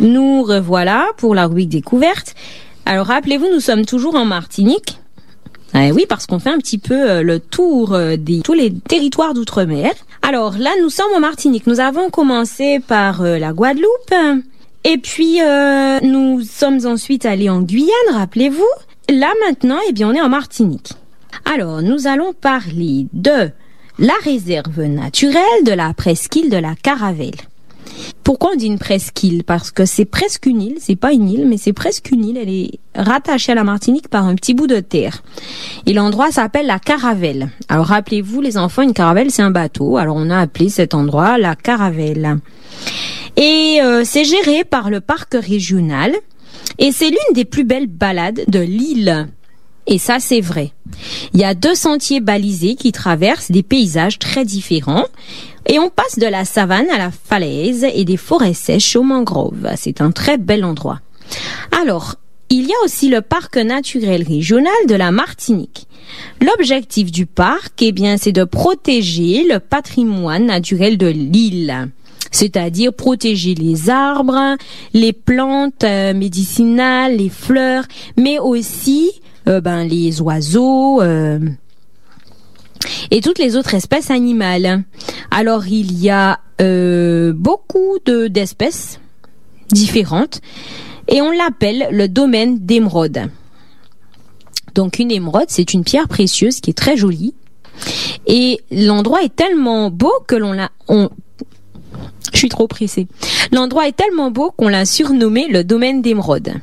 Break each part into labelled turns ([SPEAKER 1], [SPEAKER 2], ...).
[SPEAKER 1] Nous revoilà pour la rubrique découverte. Alors rappelez-vous, nous sommes toujours en Martinique. Oui, parce qu'on fait un petit peu le tour de tous les territoires d'outre-mer. Alors là, nous sommes en Martinique. Nous avons commencé par la Guadeloupe. Et puis, nous sommes ensuite allés en Guyane, rappelez-vous. Là, maintenant, on est en Martinique. Alors, nous allons parler de la réserve naturelle de la presqu'île de la Caravelle. Pourquoi on dit une presqu'île? Parce que c'est presque une île, c'est pas une île, mais c'est presque une île. Elle est rattachée à la Martinique par un petit bout de terre. Et l'endroit s'appelle la Caravelle. Alors rappelez-vous les enfants, une caravelle c'est un bateau. Alors on a appelé cet endroit la Caravelle. Et c'est géré par le parc régional. Et c'est l'une des plus belles balades de l'île. Et ça, c'est vrai. Il y a 2 sentiers balisés qui traversent des paysages très différents. Et on passe de la savane à la falaise et des forêts sèches aux mangroves. C'est un très bel endroit. Alors, il y a aussi le parc naturel régional de la Martinique. L'objectif du parc, c'est de protéger le patrimoine naturel de l'île. C'est-à-dire protéger les arbres, les plantes médicinales, les fleurs, mais aussi les oiseaux et toutes les autres espèces animales. Alors il y a beaucoup d'espèces différentes et on l'appelle le domaine d'émeraude. Donc une émeraude, c'est une pierre précieuse qui est très jolie et l'endroit est tellement beau que je suis trop pressée. L'endroit est tellement beau qu'on l'a surnommé le domaine d'émeraude.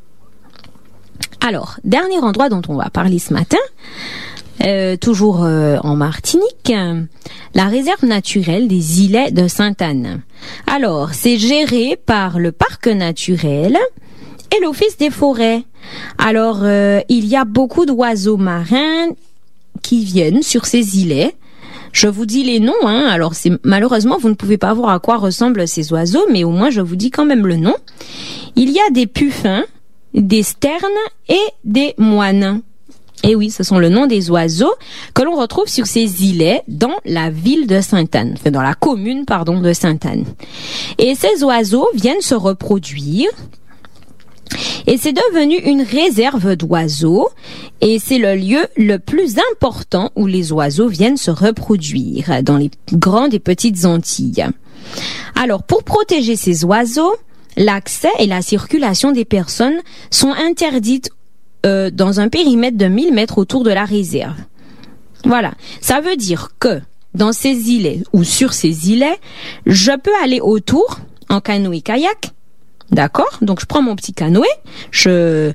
[SPEAKER 1] Alors, dernier endroit dont on va parler ce matin, toujours en Martinique, la réserve naturelle des îlets de Sainte-Anne. Alors, c'est géré par le parc naturel et l'office des forêts. Alors, il y a beaucoup d'oiseaux marins qui viennent sur ces îlets. Je vous dis les noms, alors malheureusement vous ne pouvez pas voir à quoi ressemblent ces oiseaux, mais au moins je vous dis quand même le nom. Il y a des puffins, des sternes et des moines. Et oui, ce sont le nom des oiseaux que l'on retrouve sur ces îlets dans la ville de Sainte-Anne, dans la commune, de Sainte-Anne. Et ces oiseaux viennent se reproduire. Et c'est devenu une réserve d'oiseaux et c'est le lieu le plus important où les oiseaux viennent se reproduire dans les grandes et petites Antilles. Alors, pour protéger ces oiseaux, l'accès et la circulation des personnes sont interdites dans un périmètre de 1000 mètres autour de la réserve. Voilà. Ça veut dire que dans ces îlets ou sur ces îlets, je peux aller autour en canoë-kayak. D'accord? Donc je prends mon petit canoë, je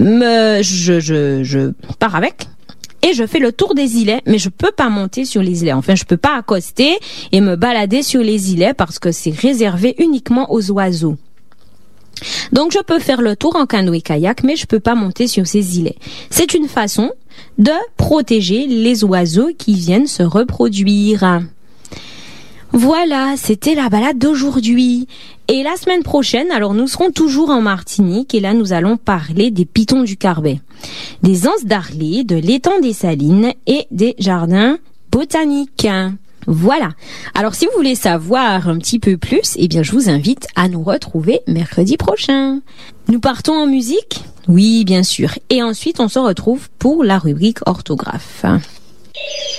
[SPEAKER 1] pars avec et je fais le tour des îlets, mais je peux pas monter sur les îlets. Enfin, je peux pas accoster et me balader sur les îlets parce que c'est réservé uniquement aux oiseaux. Donc je peux faire le tour en canoë-kayak, mais je peux pas monter sur ces îlets. C'est une façon de protéger les oiseaux qui viennent se reproduire. Voilà, c'était la balade d'aujourd'hui. Et la semaine prochaine, alors nous serons toujours en Martinique et là nous allons parler des pitons du Carbet, des anses d'Arlé, de l'étang des Salines et des jardins botaniques. Voilà. Alors si vous voulez savoir un petit peu plus, je vous invite à nous retrouver mercredi prochain. Nous partons en musique? Oui, bien sûr. Et ensuite on se retrouve pour la rubrique orthographe.